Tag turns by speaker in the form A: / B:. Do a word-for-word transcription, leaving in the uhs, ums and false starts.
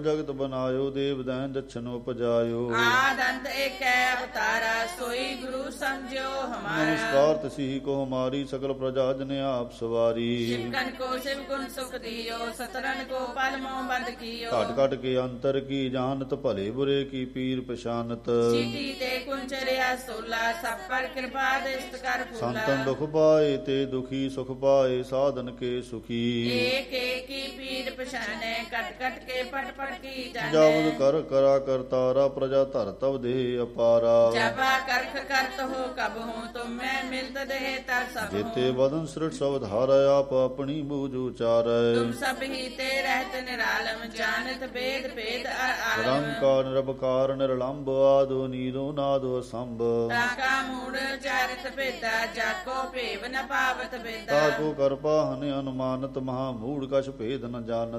A: ਜਗਤ ਬਨਾਇਓ ਦੇਵ ਦੈਨ ਦਛਨ ਉਪਜਾਇਓ।
B: ਆਦ ਅੰਤ ਏਕੈ ਅਵਤਾਰਾ ਸੋਈ ਗੁਰੂ ਸਮਝਿਓ ਹਮਾਰਾ।
A: ਨਮਸਕਾਰ ਤਸੀ ਕੋ ਹਮਾਰੀ ਸਕਲ ਪ੍ਰਜਾ ਜਨ ਆਪ ਸਵਾਰੀ।
B: शिवकन को शिव गुण सुख दियो सतरन को पल मोह बंद कियो।
A: घट घट के अंतर की जानत भले बुरे की पीर पशानत।
B: सीटी ते कुंचरिया सोला सब पर कृपा दृष्ट कर फूला।
A: संतन दुख पाए ते दुखी सुख पाए साधन के सुखी।
B: एक एक की पीर पशाने कट कट के पट पट की जाने।
A: जावद कर करा कर तारा प्रजा धर तव दे अपारा।
B: जबा करख करत हो कब हूँ तुम मैं मिलत दे तर सब।
A: जेते वदन सृट सब धारा आप अपनी बूझ उचारै।
B: तुम सब ही ते रहत निरालम जानत भेद भेद आलम।
A: निरंकार निरवकार निरलंब आदो नीरो नादो संभ।
B: ताका मूढ़ चारित भेदा जाको भेव न पावत भेदा।
A: ताको कृपा हन अनुमानत महामूढ़ कछ भेद न जानत।